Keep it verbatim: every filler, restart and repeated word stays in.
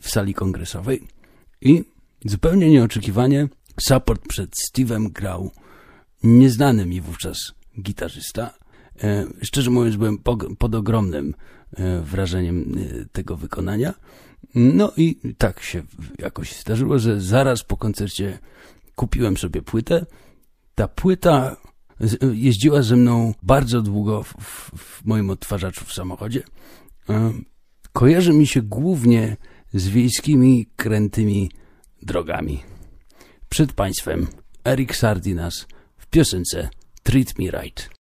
w sali kongresowej i zupełnie nieoczekiwanie support przed Steve'em grał nieznany mi wówczas gitarzysta. E, szczerze mówiąc, byłem po, pod ogromnym e, wrażeniem e, tego wykonania. No i tak się jakoś zdarzyło, że zaraz po koncercie kupiłem sobie płytę. Ta płyta jeździła ze mną bardzo długo w, w, w moim odtwarzaczu w samochodzie. E, kojarzy mi się głównie z wiejskimi, krętymi drogami. Przed Państwem Eric Sardinas w piosence Treat Me Right.